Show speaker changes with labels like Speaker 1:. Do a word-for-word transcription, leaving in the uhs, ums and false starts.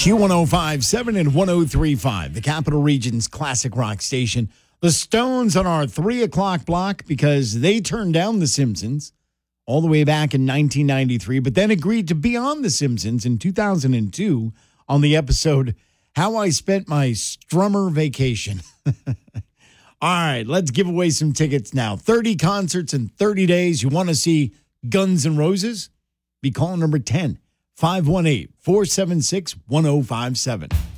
Speaker 1: Q one oh five point seven and one oh three point five, the Capital Region's classic rock station. The Stones on our three o'clock block because they turned down The Simpsons all the way back in nineteen ninety-three, but then agreed to be on The Simpsons in two thousand two on the episode How I Spent My Strummer Vacation. All right, let's give away some tickets now. thirty concerts in thirty days. You want to see Guns N' Roses? Be call number ten, five one eight, four seven six, one oh five seven.